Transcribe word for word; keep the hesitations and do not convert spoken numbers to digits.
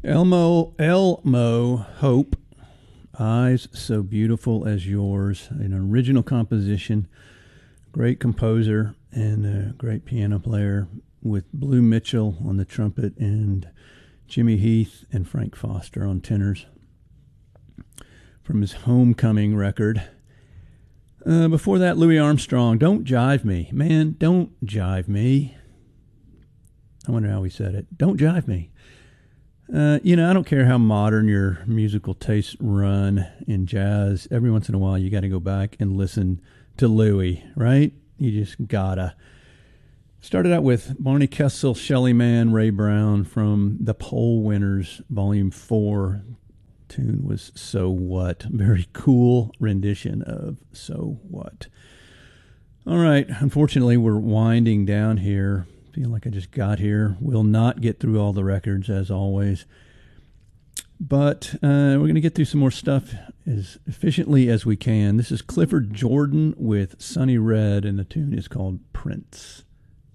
Elmo, Elmo Hope, Eyes So Beautiful as Yours, an original composition, great composer and a great piano player with Blue Mitchell on the trumpet and Jimmy Heath and Frank Foster on tenors from his Homecoming record. Uh, before that, Louis Armstrong, Don't Jive Me. Man, don't jive me. I wonder how he said it. Don't jive me. Uh, you know, I don't care how modern your musical tastes run in jazz. Every once in a while, you got to go back and listen to Louis, right? You just gotta. Started out with Barney Kessel, Shelly Manne, Ray Brown from the Poll Winners, Volume four. Tune was So What. Very cool rendition of So What. All right. Unfortunately, we're winding down here. Feel like I just got here. We'll not get through all the records as always. But uh, we're going to get through some more stuff as efficiently as we can. This is Clifford Jordan with Sonny Red, and the tune is called Prince.